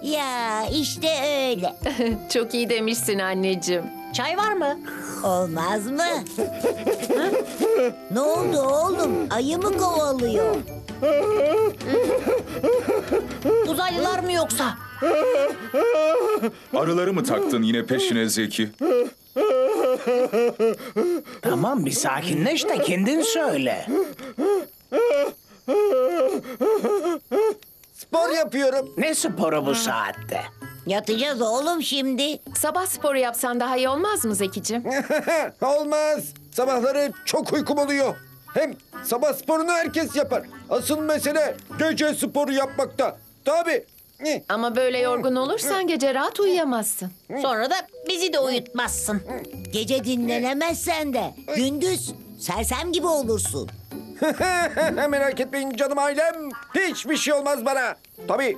Ya işte öyle. Çok iyi demişsin anneciğim. Çay var mı? Olmaz mı? Ne oldu oğlum? Ayı mı kovalıyor? Uzaylılar mı yoksa? Arıları mı taktın yine peşine Zeki? Tamam bir sakinleş de kendin söyle. Spor yapıyorum. Ne sporu bu saatte? Yatacağız oğlum şimdi. Sabah sporu yapsan daha iyi olmaz mı Zekicim? Olmaz. Sabahları çok uykum oluyor. Hem sabah sporunu herkes yapar. Asıl mesele gece sporu yapmakta. Tabii. Ama böyle yorgun olursan gece rahat uyuyamazsın. Sonra da bizi de uyutmazsın. Gece dinlenemezsen de gündüz sersem gibi olursun. Merak etmeyin canım ailem. Hiçbir şey olmaz bana. Tabii.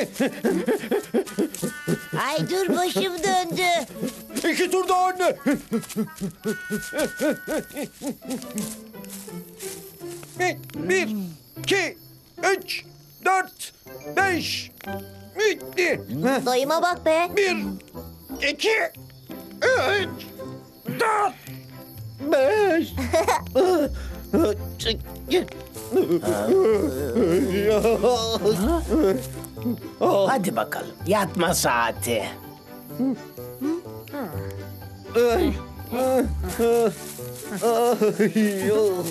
Ay dur başım döndü. 2 tur daha anne. Bir, iki, üç, dört, beş. Dayıma bak be. Bir, iki, üç, dört, beş. Hadi bakalım yatma saati.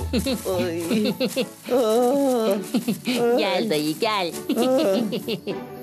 Gel dayı gel.